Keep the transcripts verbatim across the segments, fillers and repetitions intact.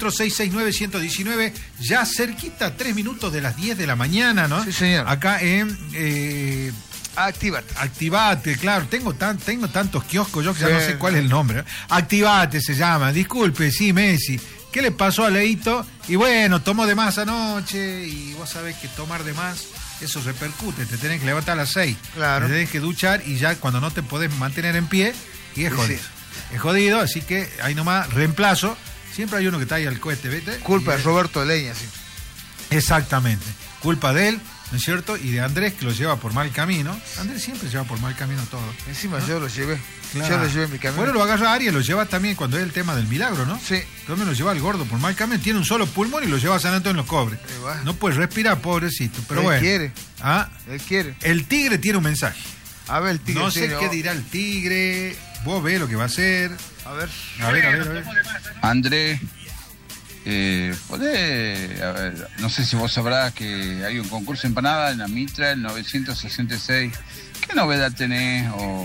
cuatro seis seis nueve uno uno nueve, ya cerquita, tres minutos de las diez de la mañana, ¿no? Sí, señor. Acá en... Eh, Activate. Activate, claro, tengo tan, tengo tantos kioscos, yo que Sí, ya no sé cuál es el nombre, ¿no? Activate se llama, disculpe, sí, Messi. ¿Qué le pasó a Leito? Y bueno, tomó de más anoche, y vos sabés que tomar de más, eso repercute, te tenés que levantar a las seis, claro. te tenés que duchar, y ya cuando no te podés mantener en pie, y es Sí, jodido. sí. Es jodido, así que ahí nomás, reemplazo. Siempre hay uno que está ahí al cohete, ¿viste? Culpa Y, de Roberto Leña, sí. Exactamente, culpa de él, ¿no es cierto? Y de Andrés, que lo lleva por mal camino. Andrés siempre lleva por mal camino todo. Encima ¿no? yo lo llevé. Claro. Yo lo llevé en mi camino. Bueno, lo agarra Arias, lo lleva también cuando es el tema del milagro, ¿no? Sí. Entonces lo lleva el gordo por mal camino, tiene un solo pulmón y lo lleva a San Antonio en los Cobres. va. No puede respirar, pobrecito, pero Él bueno. quiere. ¿Ah? Él quiere. El tigre tiene un mensaje. A ver, el tigre. No sé tiene- qué dirá el tigre, vos ves lo que va a hacer. A ver. A ver, a ver, a ver. Andrés, eh, podés, a ver, no sé si vos sabrás que hay un concurso de empanada en la Mitra, el novecientos sesenta y seis. ¿Qué novedad tenés? O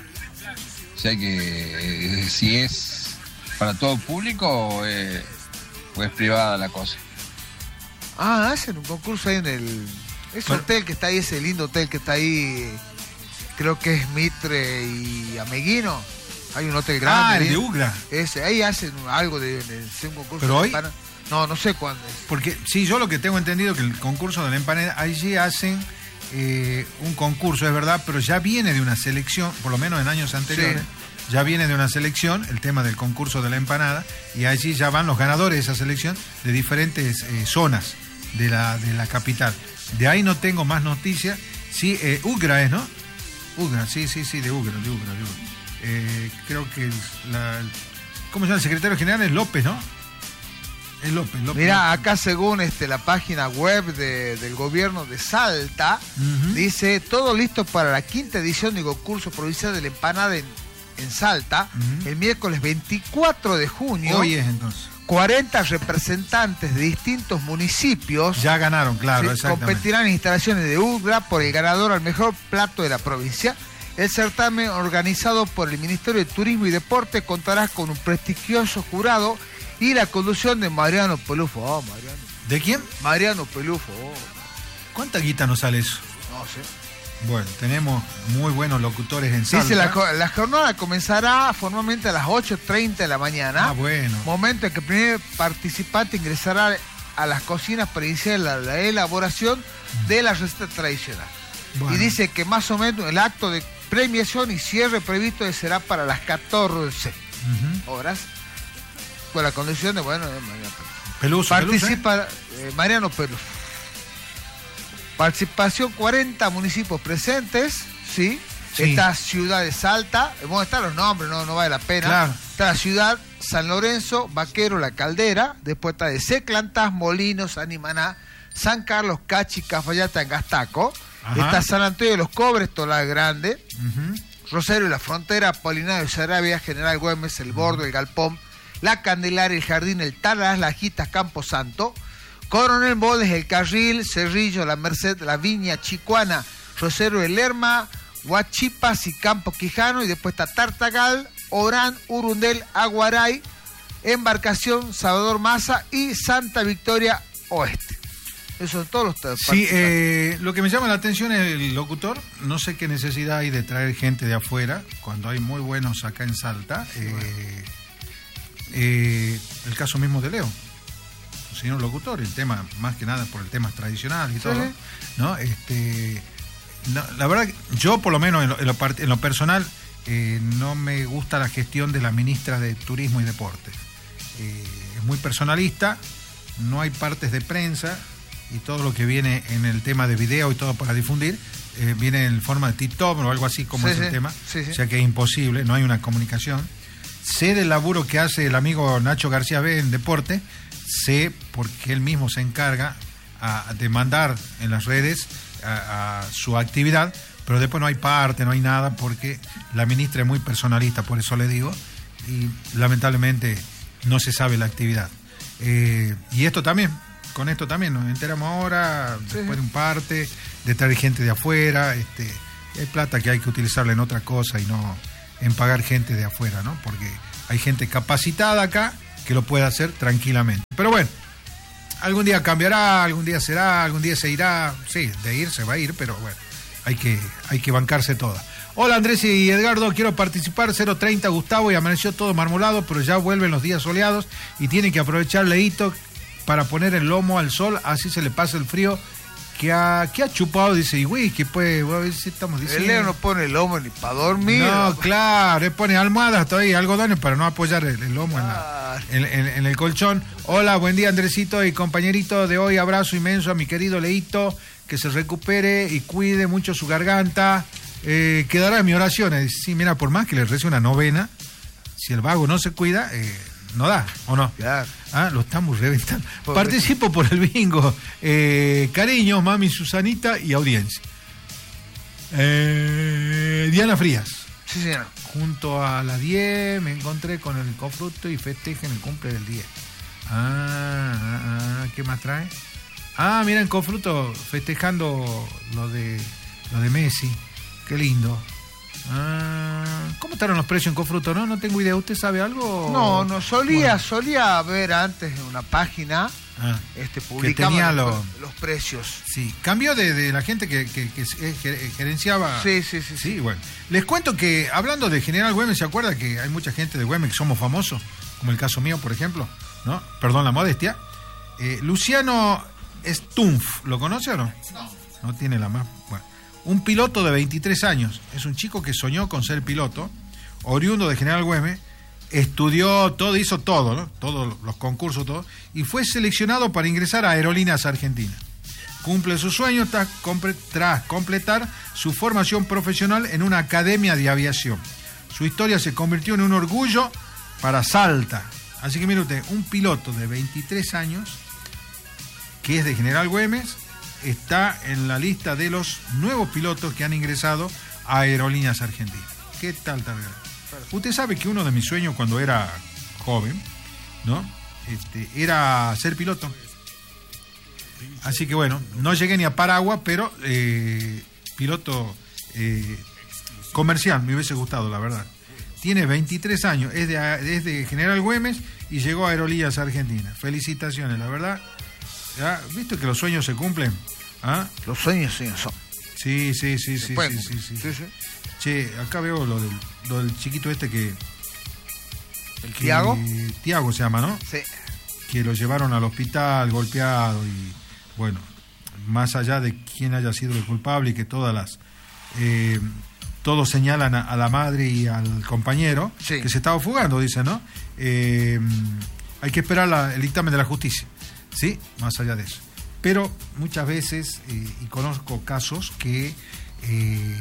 si hay que, eh, si es para todo el público o, eh, o es privada la cosa. Ah, hacen un concurso ahí en el... Ese Bueno. hotel que está ahí, ese lindo hotel que está ahí, creo que es Mitre y Ameguino. Hay un hotel grande. Ah, el ahí. de Ugra. Ese, ahí hacen algo de, de, de un concurso. ¿Pero de hoy? empana- No, no sé cuándo es. Porque sí, yo lo que tengo entendido que el concurso de la empanada, allí hacen eh, un concurso, es verdad, pero ya viene de una selección, por lo menos en años anteriores, Sí. ya viene de una selección, el tema del concurso de la empanada, y allí ya van los ganadores de esa selección de diferentes eh, zonas de la, de la capital. De ahí no tengo más noticias. Sí, eh, Ugra es, ¿no? Ugra, sí, sí, sí, de Ugra, de Ugra, de Ugra. Eh, creo que el, la, el- ¿cómo se llama? El secretario general es López, ¿no? Es López, López. Mira, López. acá según este, la página web de- del gobierno de Salta, Ujú. dice, todo listo para la quinta edición del concurso provincial de la empanada en, en Salta, Ujú. el miércoles veinticuatro de junio. Hoy es entonces. cuarenta representantes de distintos municipios Ya ganaron, claro, sí, exactamente. competirán en instalaciones de Ugra por el ganador al mejor plato de la provincia. El certamen, organizado por el Ministerio de Turismo y Deporte, contará con un prestigioso jurado y la conducción de Mariano Pelufo. Oh, Mariano. ¿De quién? Mariano Pelufo. Oh, ¿Cuánta guita nos sale eso? no sé. Bueno, tenemos muy buenos locutores en Salta. Dice, la, jo- la jornada comenzará formalmente a las ocho treinta de la mañana. Ah, bueno. Momento en que el primer participante ingresará a las cocinas para iniciar la, la elaboración de la receta tradicional. Bueno. Y dice que más o menos el acto de premiación y cierre previsto será para las catorce Ujú. horas, con la condición de, bueno, de Mariano Pelufo. Peluso, Peluso, ¿eh? Participa eh, Mariano Pelufo. Participación cuarenta municipios presentes, ¿sí? Sí. Está Ciudad de Salta, bueno, están los nombres, no, no vale la pena. Claro. Está la ciudad, San Lorenzo, Vaquero, La Caldera, después está de Seclantás, Molinos, Animaná, San Carlos, Cachi, Cafayate, Angastaco. Ajá. Está San Antonio de los Cobres, Tola Grande, Ujú. Rosario y la Frontera, Apolinario, Sarabia, General Güemes, El Bordo, El Galpón, La Candelaria, El Jardín, El Talas, Las Lajitas, Campo Santo, Coronel Bodes, El Carril, Cerrillo, La Merced, La Viña, Chicuana, Rosario de Lerma, Huachipas y Campo Quijano, y después está Tartagal, Orán, Urundel, Aguaray, Embarcación, Salvador Maza y Santa Victoria Oeste. Esos son todos los Sí, participantes. eh, lo que me llama la atención es el locutor. No sé qué necesidad hay de traer gente de afuera, cuando hay muy buenos acá en Salta. Eh, eh, el caso mismo de Leo, señor locutor, el tema, más que nada por el tema tradicional y Sí. todo, ¿no? Este, no, la verdad, yo por lo menos en lo, en lo, part- en lo personal, eh, no me gusta la gestión de la ministra de Turismo y Deporte. Eh, es muy personalista, no hay partes de prensa, y todo lo que viene en el tema de video y todo para difundir, eh, viene en forma de TikTok o algo así como Sí, es el sí, tema, sí, sí. o sea que es imposible, no hay una comunicación. Sé del laburo que hace el amigo Nacho García B en deporte, sé porque él mismo se encarga a, de mandar en las redes a, a su actividad, pero después no hay parte, no hay nada, porque la ministra es muy personalista, por eso le digo, y lamentablemente no se sabe la actividad. Eh, y esto también, con esto también nos enteramos ahora, Sí. después de un parte, de traer gente de afuera, este, hay plata que hay que utilizarla en otra cosa y no en pagar gente de afuera, ¿no? Porque hay gente capacitada acá que lo pueda hacer tranquilamente. Pero bueno, algún día cambiará, algún día será, algún día se irá. Sí, de ir se va a ir, pero bueno, hay que, hay que bancarse toda. Hola Andrés y Edgardo, quiero participar, cero treinta Gustavo, y amaneció todo marmolado, pero ya vuelven los días soleados y tiene que aprovechar Leito para poner el lomo al sol, así se le pasa el frío que ha, que ha chupado, dice, y güey, que pues, a ver si estamos diciendo. El Leo no pone el lomo ni para dormir. No, claro, él pone almohadas todavía, algodones para no apoyar el, el lomo en, la, en, en, en el colchón. Hola, buen día Andresito y compañerito de hoy, abrazo inmenso a mi querido Leito, que se recupere y cuide mucho su garganta. Eh, quedará en mi oración. Eh, sí, mira, por más que le rece una novena, si el vago no se cuida, eh, no da, ¿o no? Claro. Ah, lo estamos reventando. Pobre. Participo por el bingo. Eh, cariños, mami Susanita y audiencia. Eh, Diana Frías. Sí, señor. Junto a las diez me encontré con el Cofruto y festejen el cumple del diez. Ah, ah, ah, ¿qué más trae? Ah, mira, en Cofruto festejando lo de, lo de Messi. Qué lindo. Ah, ¿cómo estaban los precios en Cofruto? No, no tengo idea. ¿Usted sabe algo? No, no solía, bueno. solía ver antes en una página, ah, este, publicaba los, lo... los precios. Sí, cambió de, de la gente que, que, que gerenciaba. Sí, sí, sí, sí. Sí, bueno. Les cuento que hablando de General Güemes, ¿se acuerda que hay mucha gente de Güemes que somos famosos? Como el caso mío, por ejemplo, ¿no? Perdón la modestia. Eh, Luciano Stumpf, ¿lo conoce o no? No. No tiene la más. Bueno. Un piloto de veintitrés años, es un chico que soñó con ser piloto, oriundo de General Güemes, estudió todo, hizo todo, ¿no? Todos los concursos, todo, y fue seleccionado para ingresar a Aerolíneas Argentinas. Cumple su sueño tras, tras completar su formación profesional en una academia de aviación. Su historia se convirtió en un orgullo para Salta. Así que mire usted, un piloto de veintitrés años, que es de General Güemes, está en la lista de los nuevos pilotos que han ingresado a Aerolíneas Argentinas. ¿Qué tal, tal? Usted sabe que uno de mis sueños cuando era joven, ¿no? Este, era ser piloto. Así que bueno, no llegué ni a Paragua, pero eh, piloto eh, comercial me hubiese gustado, la verdad. Tiene veintitrés años, es de, es de General Güemes y llegó a Aerolíneas Argentinas. Felicitaciones, la verdad. ¿Ya? ¿Viste que los sueños se cumplen? ¿Ah? Los sueños sí son. Sí, sí, sí, sí, sí, sí, sí. sí, sí. Che, acá veo lo del, lo del chiquito este que... ¿El que, Tiago? Tiago se llama, ¿no? Sí. Que lo llevaron al hospital golpeado y, bueno, más allá de quién haya sido el culpable y que todas las... Eh, todos señalan a, a la madre y al compañero, sí, que se estaba fugando, dicen, ¿no? Eh, hay que esperar la, el dictamen de la justicia. Sí, más allá de eso. Pero muchas veces, eh, y conozco casos que eh,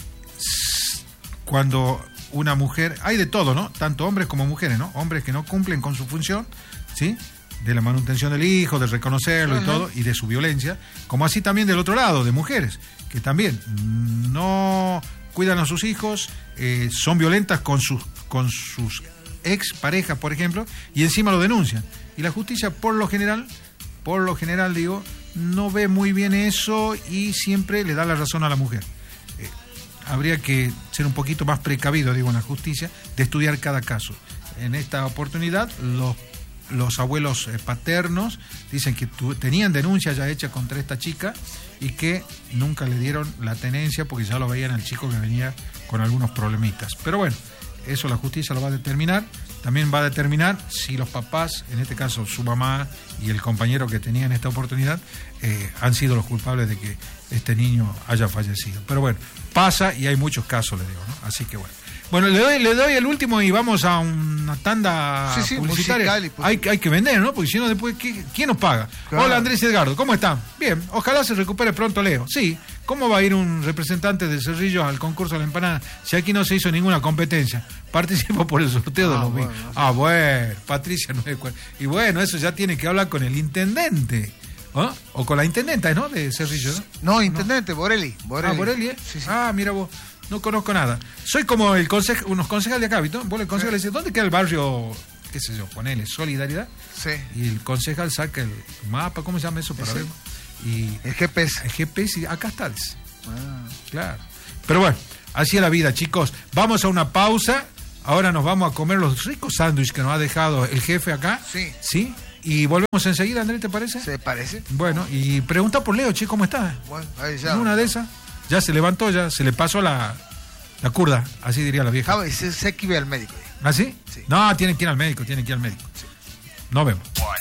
cuando una mujer, hay de todo, ¿no? Tanto hombres como mujeres, ¿no? Hombres que no cumplen con su función, ¿sí? De la manutención del hijo, de reconocerlo, uh-huh, y todo, y de su violencia, como así también del otro lado, de mujeres, que también no cuidan a sus hijos, eh, son violentas con sus, con sus ex parejas, por ejemplo, y encima lo denuncian. Y la justicia, por lo general, por lo general, digo, no ve muy bien eso y siempre le da la razón a la mujer. Eh, habría que ser un poquito más precavido, digo, en la justicia, de estudiar cada caso. En esta oportunidad, los, los abuelos eh, paternos dicen que tu, tenían denuncia ya hecha contra esta chica y que nunca le dieron la tenencia porque ya lo veían al chico que venía con algunos problemitas. Pero bueno, eso la justicia lo va a determinar. También va a determinar si los papás, en este caso su mamá y el compañero que tenía en esta oportunidad, eh, han sido los culpables de que este niño haya fallecido. Pero bueno, pasa y hay muchos casos, le digo, ¿no? Así que bueno. Bueno, le doy, le doy el último y vamos a una tanda sí, sí, publicitaria. Musical y pues... hay, hay que vender, ¿no? Porque si no, después, ¿qué, ¿quién nos paga? Claro. Hola, Andrés y Edgardo, ¿cómo están? Bien, ojalá se recupere pronto Leo. Sí, ¿cómo va a ir un representante de Cerrillos al concurso de la empanada si aquí no se hizo ninguna competencia? Participo por el sorteo ah, de los bueno, no sé. Ah, bueno, Patricia no es... Y bueno, eso ya tiene que hablar con el intendente. ¿Oh? O con la intendenta, ¿no? De Cerrillos, ¿no? No, intendente, no. Borelli. Borelli. Ah, Borelli, ¿eh? Sí, sí. Ah, mira vos. No conozco nada. Soy como el conse- unos concejales de acá, ¿viste? Vos el concejal le dice, ¿dónde queda el barrio, qué sé yo, ponele, Solidaridad? Sí. Y el concejal saca el mapa, ¿cómo se llama eso? Para sí, ver. Y el G P S. El G P S, y acá está. Ah. Claro. Pero bueno, así es la vida, chicos. Vamos a una pausa. Ahora nos vamos a comer los ricos sándwiches que nos ha dejado el jefe acá. Sí. ¿Sí? Y volvemos enseguida, Andrés, ¿te parece? ¿Se parece? Bueno, y pregunta por Leo, che, ¿cómo está? Bueno, ahí ya. En una de esas, ya se levantó, ya se le pasó la, la curda, así diría la vieja. Ah, sé, sé que iba al médico. ¿Ah, sí? Sí. No, tienen que ir al médico, tienen que ir al médico. Sí. Nos vemos.